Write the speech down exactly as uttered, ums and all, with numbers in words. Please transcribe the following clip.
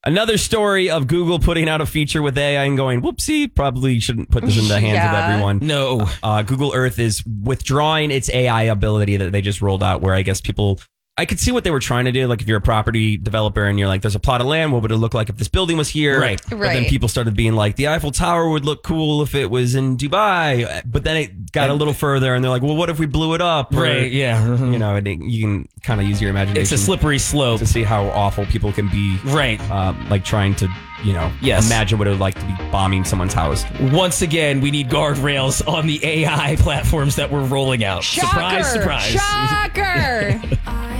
Another story of Google putting out a feature with A I and going, whoopsie, probably shouldn't put this in the hands Yeah. of everyone. No. Uh, Google Earth is withdrawing its A I ability that they just rolled out, where I guess people, I could see what they were trying to do. Like if you're a property developer and you're like, there's a plot of land, what would it look like if this building was here? Right. But then Right. people started being like, the Eiffel Tower would look cool if it was in Dubai. But then it got a little further and they're like, well, what if we blew it up? Or, Right, yeah. You know, and it, you can kind of use your imagination. It's a slippery slope. to see how awful people can be. Right. Um, like trying to, you know, Yes. imagine what it would like to be bombing someone's house. Once again, we need guardrails on the A I platforms that we're rolling out. Shocker! Surprise, surprise. Shocker!